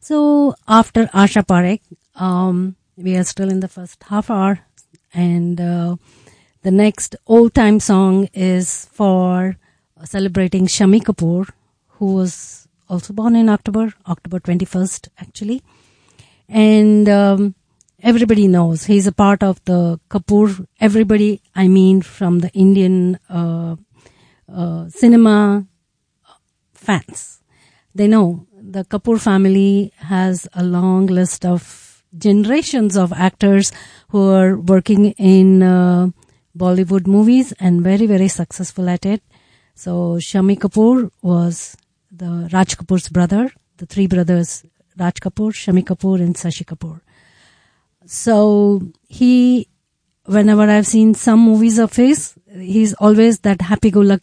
So after Asha Parekh, we are still in the first half hour, and the next old time song is for celebrating Shami Kapoor, who was also born in October 21st actually. And everybody knows he's a part of the Kapoor, everybody, I mean from the Indian cinema fans. They know the Kapoor family has a long list of generations of actors who are working in Bollywood movies and very, very successful at it. So Shami Kapoor was the Raj Kapoor's brother, the three brothers, Raj Kapoor, Shami Kapoor and Shashi Kapoor. So whenever I've seen some movies of his, he's always that happy-go-lucky